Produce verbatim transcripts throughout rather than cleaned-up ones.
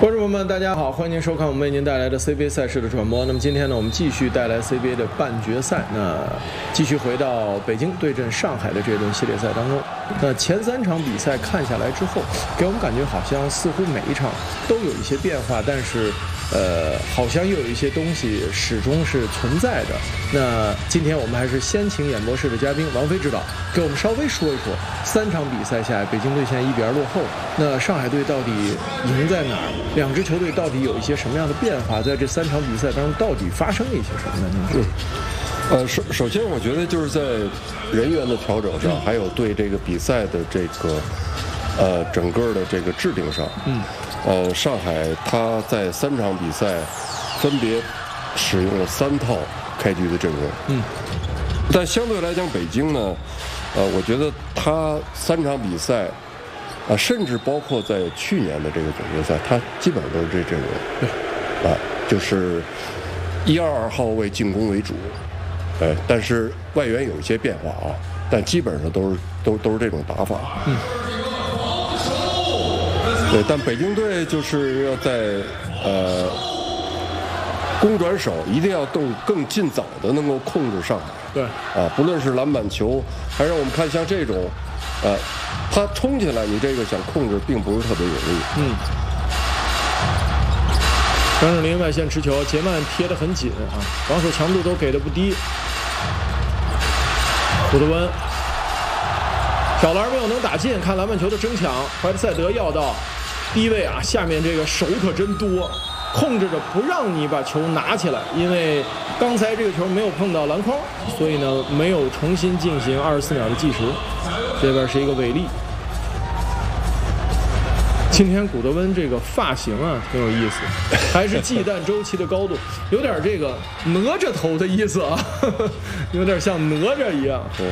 观众朋友们，大家好，欢迎您收看我们为您带来的 C B A 赛事的转播。那么今天呢，我们继续带来 C B A 的半决赛，那继续回到北京对阵上海的这轮系列赛当中。那前三场比赛看下来之后，给我们感觉好像似乎每一场都有一些变化，但是呃，好像又有一些东西始终是存在的。那今天我们还是先请演播室的嘉宾王菲指导给我们稍微说一说三场比赛下来，北京队现在一比二落后，那上海队到底赢在哪儿？两支球队到底有一些什么样的变化？在这三场比赛当中，到底发生了一些什么呢？您说？ 呃，首首先，我觉得就是在人员的调整上，还有对这个比赛的这个呃整个的这个制定上，嗯，呃，上海他在三场比赛分别使用了三套开局的阵容，嗯，但相对来讲，北京呢，呃，我觉得他三场比赛。啊，甚至包括在去年的这个总决赛，他基本上都是这阵容，啊，就是一二二号位进攻为主，哎，但是外援有一些变化啊，但基本上都是都都是这种打法。嗯，对，但北京队就是要在呃攻转守，一定要更更尽早的能够控制上海。 对， 啊，不论是篮板球，还是我们看像这种，呃。他冲起来，你这个想控制并不是特别有力。嗯。 张镇麟外线持球，杰曼贴得很紧啊，防守强度都给的不低。古德温，小篮没有能打进，看篮板球的争抢，怀特塞德要到低位啊，下面这个手可真多，控制着不让你把球拿起来，因为刚才这个球没有碰到篮筐，所以呢没有重新进行二十四秒的计时。这边是一个韦利。今天古德温这个发型啊挺有意思，还是忌惮周琦的高度，有点这个哪吒头的意思啊，呵呵，有点像哪吒一样。 对。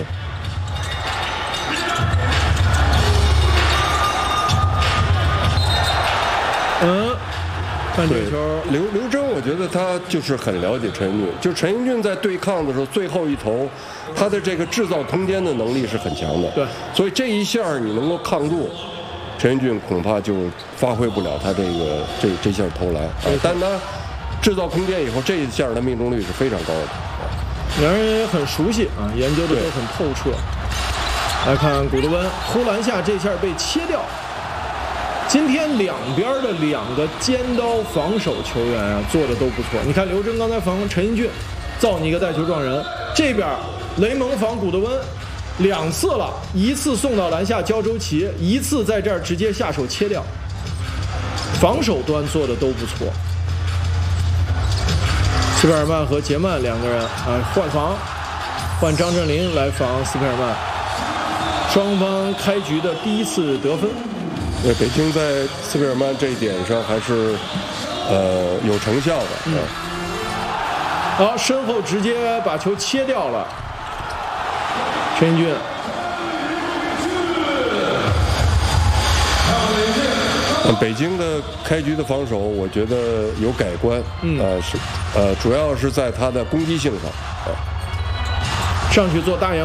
嗯，看这球， 刘刘铮，我觉得他就是很了解陈英俊，就陈英俊在对抗的时候，最后一投，他的这个制造空间的能力是很强的。 对， 所以这一下你能够抗住。陈英俊恐怕就发挥不了他这个这这下投篮，啊，但他制造空间以后，这一下的命中率是非常高的。 两人也很熟悉啊，研究的都很透彻。来看古德温突篮下这下被切掉。今天两边的两个尖刀防守球员啊，做的都不错。你看刘铮刚才防陈英俊，造你一个带球撞人，这边雷蒙防古德温。两次了，一次送到篮下交周琦，一次在这儿直接下手切掉。防守端做的都不错。斯佩尔曼和杰曼两个人啊换防，换张镇麟来防斯佩尔曼。双方开局的第一次得分。 对，北京在斯佩尔曼这一点上还是呃有成效的。嗯。 好，身后直接把球切掉了。陈英俊， 北京的开局的防守，我觉得有改观，嗯，呃是，呃，主要是在他的攻击性上， 上去做大洋。